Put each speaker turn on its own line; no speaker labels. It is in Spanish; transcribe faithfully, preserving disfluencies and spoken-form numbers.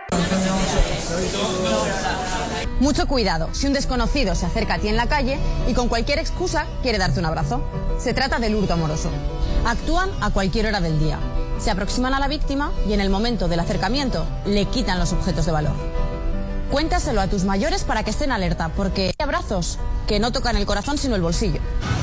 Mucho cuidado si un desconocido se acerca a ti en la calle y con cualquier excusa quiere darte un abrazo. Se trata del hurto amoroso. Actúan a cualquier hora del día. Se aproximan a la víctima y en el momento del acercamiento le quitan los objetos de valor. Cuéntaselo a tus mayores para que estén alerta, porque hay abrazos que no tocan el corazón sino el bolsillo.